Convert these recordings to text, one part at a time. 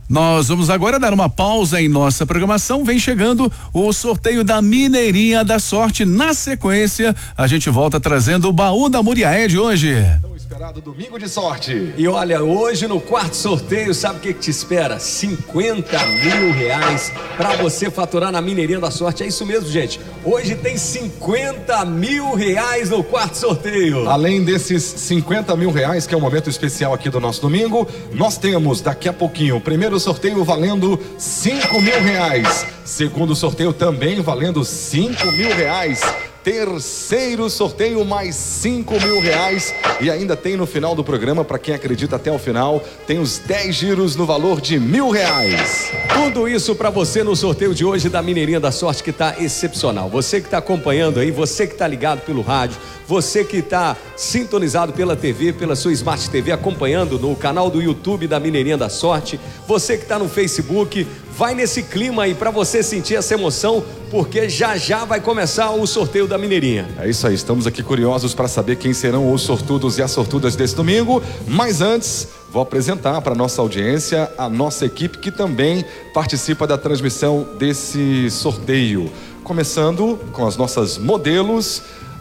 Nós vamos agora dar uma pausa em nossa programação. Vem chegando o sorteio da Mineirinha da Sorte. Na sequência, a gente volta trazendo o baú da Muriaé de hoje. Tão esperado domingo de sorte. E olha, hoje no quarto sorteio, sabe o que te espera? 50 mil reais pra você faturar na Mineirinha da Sorte. É isso mesmo, gente. Hoje tem 50 mil reais no quarto sorteio. Além desses 50 mil reais, que é um momento especial aqui do nosso domingo, nós temos daqui a pouquinho o primeiro sorteio valendo 5 mil reais. Segundo sorteio também valendo 5 mil reais. Terceiro sorteio mais 5 mil reais. E ainda tem no final do programa, para quem acredita até o final, tem os 10 giros no valor de R$1.000. Tudo isso para você no sorteio de hoje da Mineirinha da Sorte, que tá excepcional. Você que tá acompanhando aí, você que tá ligado pelo rádio, você que tá sintonizado pela TV, pela sua Smart TV, acompanhando no canal do YouTube da Mineirinha da Sorte, você que tá no Facebook, vai nesse clima aí para você sentir essa emoção, porque já já vai começar o sorteio da Mineirinha. É isso aí, estamos aqui curiosos para saber quem serão os sortudos e as sortudas desse domingo, mas antes vou apresentar para nossa audiência a nossa equipe que também participa da transmissão desse sorteio, começando com as nossas modelos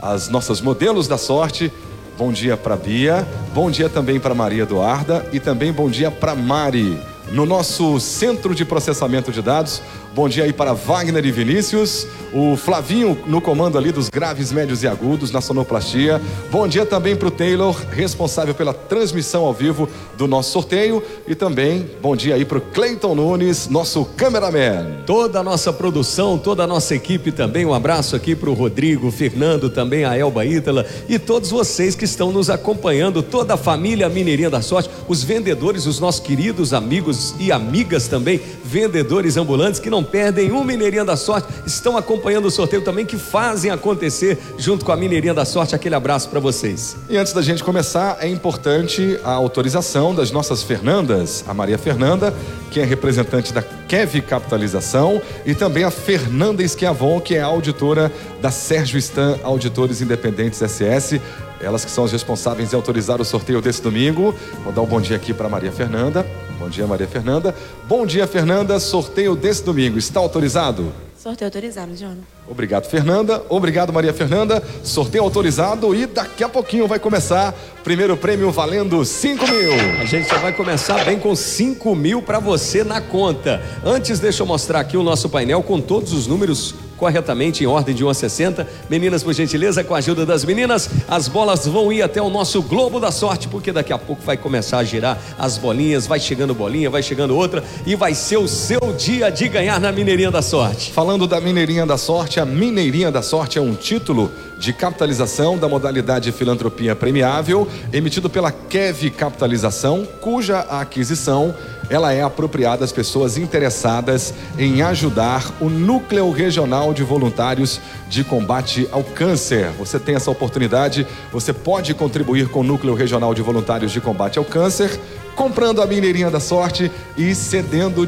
da sorte. Bom dia para Bia, bom dia também para Maria Eduarda e também bom dia para Mari. No nosso centro de processamento de dados, bom dia aí para Wagner e Vinícius, o Flavinho no comando ali dos graves, médios e agudos na sonoplastia. Bom dia também para o Taylor, responsável pela transmissão ao vivo do nosso sorteio, e também bom dia aí para o Cleiton Nunes, nosso cameraman. Toda a nossa produção, toda a nossa equipe também, um abraço aqui para o Rodrigo, Fernando, também a Elba Ítala e todos vocês que estão nos acompanhando, toda a família Mineirinha da Sorte, os vendedores, os nossos queridos amigos e amigas também, vendedores ambulantes que não perdem um Mineirinha da Sorte, estão acompanhando o sorteio também, que fazem acontecer junto com a Mineirinha da Sorte. Aquele abraço para vocês. E antes da gente começar, é importante a autorização das nossas Fernandas, a Maria Fernanda, que é representante da Kev Capitalização, e também a Fernanda Schiavon, que é auditora da Sérgio Stan Auditores Independentes SS. Elas que são as responsáveis em autorizar o sorteio desse domingo. Vou dar um bom dia aqui para Maria Fernanda. Bom dia, Maria Fernanda. Bom dia, Fernanda. Sorteio desse domingo está autorizado? Sorteio autorizado, João. Obrigado, Fernanda. Obrigado, Maria Fernanda. Sorteio autorizado e daqui a pouquinho vai começar. Primeiro prêmio valendo 5 mil. A gente já vai começar bem com 5 mil para você na conta. Antes, deixa eu mostrar aqui o nosso painel com todos os números corretamente em ordem de 1 a 60. Meninas, por gentileza, com a ajuda das meninas, as bolas vão ir até o nosso Globo da Sorte, porque daqui a pouco vai começar a girar as bolinhas, vai chegando bolinha, vai chegando outra, e vai ser o seu dia de ganhar na Mineirinha da Sorte. Falando da Mineirinha da Sorte, a Mineirinha da Sorte é um título de capitalização da modalidade filantropia premiável, emitido pela Kev Capitalização, cuja aquisição ela é apropriada às pessoas interessadas em ajudar o Núcleo Regional de Voluntários de Combate ao Câncer. Você tem essa oportunidade, você pode contribuir com o Núcleo Regional de Voluntários de Combate ao Câncer, comprando a Mineirinha da Sorte e cedendo